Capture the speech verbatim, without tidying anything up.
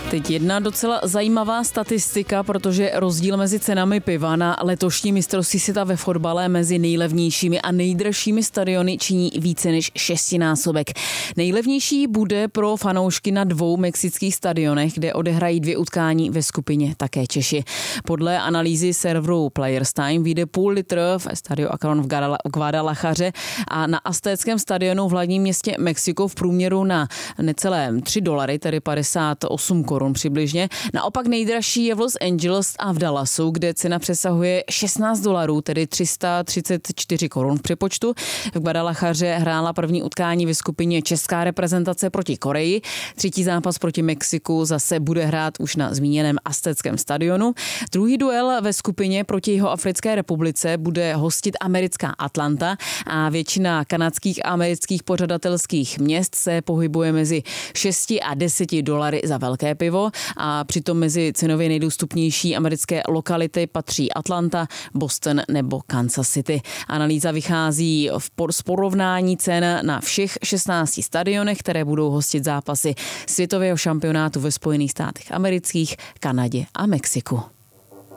Teď jedna docela zajímavá statistika, protože rozdíl mezi cenami piva na letošní mistrovství světa ve fotbale mezi nejlevnějšími a nejdražšími stadiony činí více než šestinásobek. Nejlevnější bude pro fanoušky na dvou mexických stadionech, kde odehrají dvě utkání ve skupině také Češi. Podle analýzy serveru Players Time vyjde půl litr v Estadio Akron v Guadalajaře a na Aztéckém stadionu v hlavním městě Mexiko v průměru na necelé tři dolary, tedy padesát osm korun přibližně. Naopak nejdražší je v Los Angeles a v Dallasu, kde cena přesahuje šestnáct dolarů, tedy tři sta třicet čtyři korun v přepočtu. V Guadalajaře hrála první utkání ve skupině česká reprezentace proti Koreji. Třetí zápas proti Mexiku zase bude hrát už na zmíněném Aztéckém stadionu. Druhý duel ve skupině proti Jihoafrické republice bude hostit americká Atlanta a většina kanadských a amerických pořadatelských měst se pohybuje mezi šesti a deseti dolary za velké pivo a přitom mezi cenově nejdostupnější americké lokality patří Atlanta, Boston nebo Kansas City. Analýza vychází v por- z porovnání cen na všech šestnácti stadionech, které budou hostit zápasy světového šampionátu ve Spojených státech amerických, Kanadě a Mexiku.